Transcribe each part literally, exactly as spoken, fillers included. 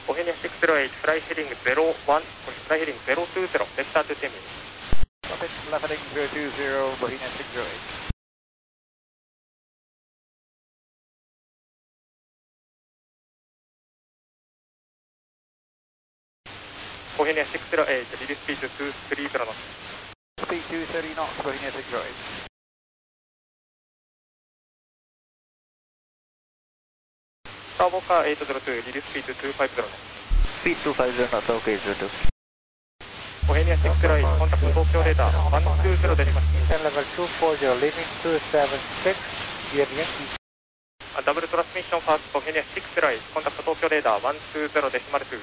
Bohemia six zero eight, fly heading zero one, fly heading zero two zero, vector to ten minutes. Copy, left heading zero two zero, Bohemia six zero eight. Bohemia six zero eight, release speed two three zero knots. Speed two thirty knots, Bohemia six zero eight. Starboard car eight zero two, release speed two five zero knots. Speed two five zero knots, okay, zero two. Bohemia six zero eight, contact Tokyo radar one two zero decimal. Descend level two four zero, leaving two seven six, via Yankee. Double transmission fast, Bohemia six zero eight, contact Tokyo radar one two zero decimal two.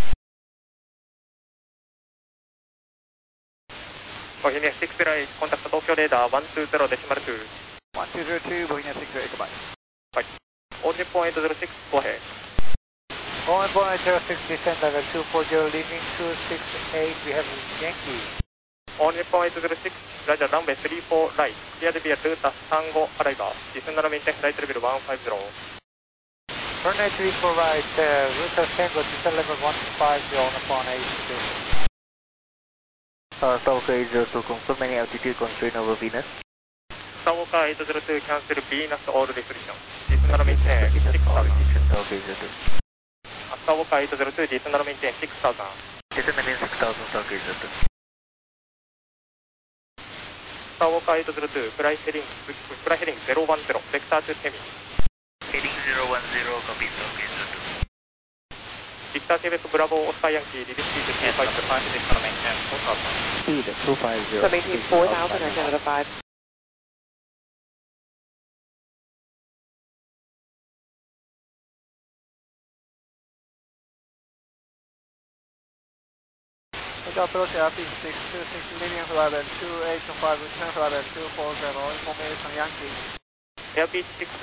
Bohemia six zero eight, contact Tokyo radar one two zero decimal two. one two zero two, Bohemia six zero eight, goodbye. Right. All Nippon eight zero six, go ahead. All Nippon eight zero six, descend level two four zero, leaving two six eight, we have Yankee. All Nippon eight zero six, Roger, runway three four right, cleared via Delta Tango arrival, descend and maintain flight level one five zero. Runway three four right, uh, Delta Tango, descend level one five zero, Nippon eight zero six. Uh, Tower eight zero two, confirm any altitude constraint over Venus. Starwalker eight zero two, cancel Venus all restriction. Descend and maintain six thousand. Tower eight zero two. Starwalker eight zero two, descend and maintain six thousand. Descend and maintain six thousand, Tower eight zero two. Starwalker eight zero two, fly heading, fly heading zero one zero, vector to Temi. Heading zero one zero, copy, Tower eight zero two. Victor Quebec Bravo Oscar Yankee, release speed two five zero. Descend and maintain four thousand. Speed two five zero. So maintain four thousand or Canada five. Approach R P six two six, leaving flight level two eight five, return flight level two four zero, information Yankee. Airbus six